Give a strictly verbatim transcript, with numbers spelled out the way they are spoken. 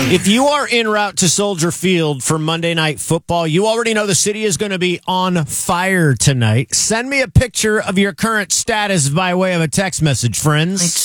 If you are en route to Soldier Field for Monday Night Football, you already know the city is going to be on fire tonight. Send me a picture of your current status by way of a text message, friends. It's